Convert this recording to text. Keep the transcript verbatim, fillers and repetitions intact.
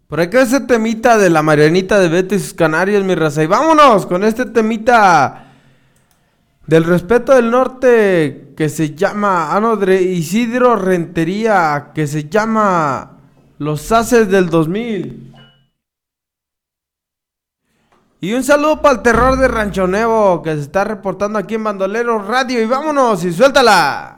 Por acá ese temita de la Marianita de Beto y sus Canarios, mi raza. Y vámonos con este temita del respeto del norte que se llama, ah no, de Isidro Rentería, que se llama Los Haces del dos mil. Y un saludo para el terror de Rancho Nuevo que se está reportando aquí en Bandolero Radio. Y vámonos y suéltala.